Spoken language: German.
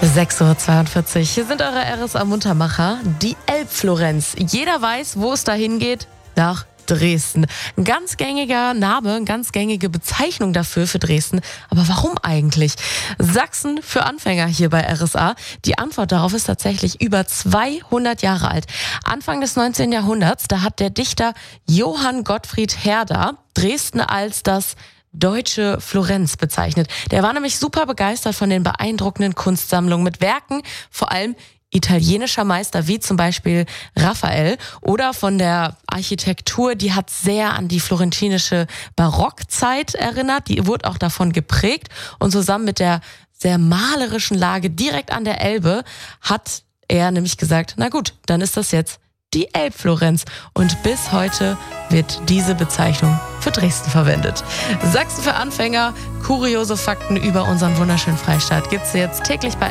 6:42 Uhr. Hier sind eure RSA-Muntermacher, die Elbflorenz. Jeder weiß, wo es dahin geht, nach Dresden. Ein ganz gängiger Name, eine ganz gängige Bezeichnung dafür für Dresden. Aber warum eigentlich? Sachsen für Anfänger hier bei RSA. Die Antwort darauf ist tatsächlich über 200 Jahre alt. Anfang des 19. Jahrhunderts, da hat der Dichter Johann Gottfried Herder Dresden als das deutsche Florenz bezeichnet. Der war nämlich super begeistert von den beeindruckenden Kunstsammlungen mit Werken, vor allem italienischer Meister wie zum Beispiel Raphael, oder von der Architektur, die hat sehr an die florentinische Barockzeit erinnert, die wurde auch davon geprägt, und zusammen mit der sehr malerischen Lage direkt an der Elbe hat er nämlich gesagt, na gut, dann ist das jetzt die Elbflorenz, und bis heute wird diese Bezeichnung für Dresden verwendet. Sachsen für Anfänger, kuriose Fakten über unseren wunderschönen Freistaat gibt's jetzt täglich bei